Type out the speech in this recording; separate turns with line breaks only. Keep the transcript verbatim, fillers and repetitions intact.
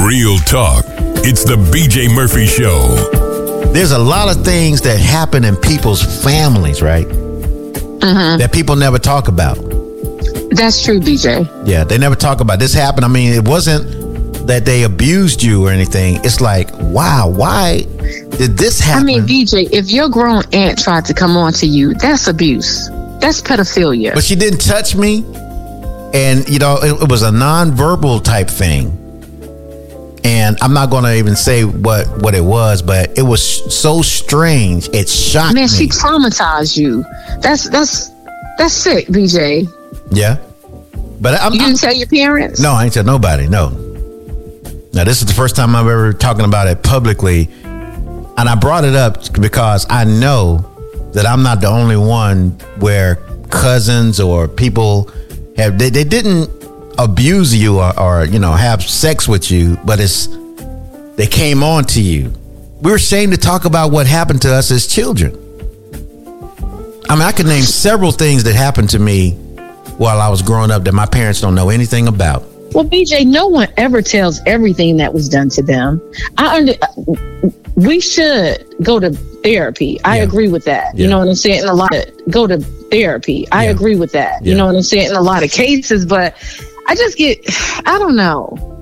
Real talk. It's the B J Murphy Show.
There's a lot of things that happen in people's families, right? Mm-hmm. That people never talk about.
That's true, B J.
Yeah, they never talk about this happened. I mean, it wasn't that they abused you or anything. It's like, wow, why did this happen?
I mean, B J, if your grown aunt tried to come on to you, that's abuse. That's pedophilia.
But she didn't touch me. And, you know, it, it was a nonverbal type thing. And I'm not going to even say what, what it was, but it was so strange. It shocked
Man,
me.
she traumatized you. That's that's that's sick, B J.
Yeah. But I'm,
you didn't
I'm,
tell your parents?
No, I ain't tell nobody. No. Now, this is the first time I've ever talking about it publicly. And I brought it up because I know that I'm not the only one where cousins or people have, they, they didn't abuse you or, or, you know, have sex with you, but it's, they came on to you. We're ashamed to talk about what happened to us as children. I mean, I could name several things that happened to me while I was growing up that my parents don't know anything about.
Well, B J, no one ever tells everything that was done to them. I under, we should go to therapy. I
Yeah.
agree with that.
Yeah.
You know what I'm saying? In a lot of, go to therapy. I
Yeah.
agree with that.
Yeah.
You know what I'm saying? In a lot of cases, but I just get, I don't know.